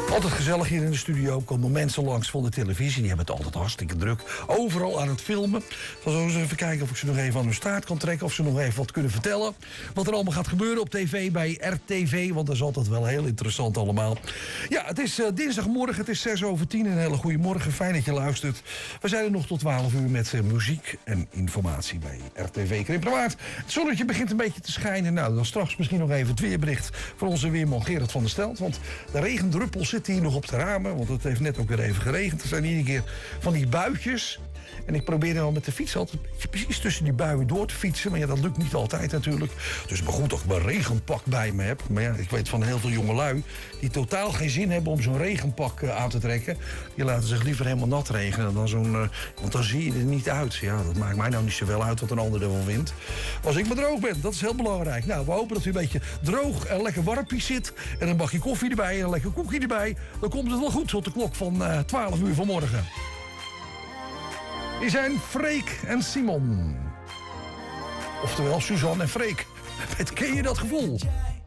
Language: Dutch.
Altijd gezellig hier in de studio. Komen mensen langs van de televisie. Die hebben het altijd hartstikke druk. Overal aan het filmen. Ik zal zo eens even kijken of ik ze nog even aan hun staart kan trekken. Of ze nog even wat kunnen vertellen. Wat er allemaal gaat gebeuren op tv bij RTV. Want dat is altijd wel heel interessant allemaal. Ja, het is dinsdagmorgen. Het is 6:10. Een hele goede morgen. Fijn dat je luistert. We zijn er nog tot 12 uur met muziek en informatie bij RTV Krimperwaard. Het zonnetje begint een beetje te schijnen. Nou, dan straks misschien nog even het weerbericht van onze weerman Gerard van der Stelt. Want de regendruppels zitten hier nog op de ramen. Want het heeft net ook weer even geregend. Er zijn iedere keer van die buitjes. En ik probeer dan met de fiets altijd een beetje precies tussen die buien door te fietsen. Maar ja, dat lukt niet altijd natuurlijk. Dus maar goed dat ik mijn regenpak bij me heb. Maar ja, ik weet van heel veel jongelui die totaal geen zin hebben om zo'n regenpak aan te trekken. Die laten zich liever helemaal nat regenen dan zo'n... want dan zie je er niet uit. Ja, dat maakt mij nou niet zoveel uit wat een ander ervan vindt. Als ik maar droog ben, dat is heel belangrijk. Nou, we hopen dat u een beetje droog en lekker warmpjes zit. En een bakje koffie erbij en een lekker koekje erbij. Dan komt het wel goed tot de klok van 12 uur vanmorgen. Die zijn Freek en Simon. Oftewel Suzanne en Freek. Ken je dat gevoel?